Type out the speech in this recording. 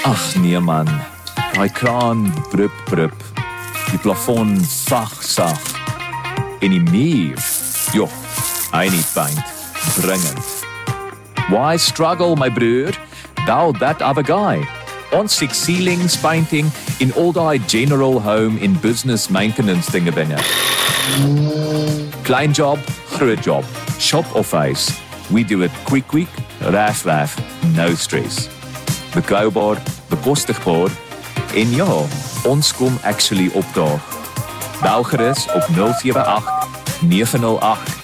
Ag nee man, daai kraan brup. Die plafon sag. En die muur, joh, hy nie paint, dringend. Why struggle, my broer? Thou that other guy. Ons sien ceilings painting in all die general home in business maintenance dinge binne. Klein job, groot job, shop of huis. We do it quick, raf, no stress. Betrouwbaar, bekostigbaar en ja, ons kom actually opdaag. Bel gerus op 078 908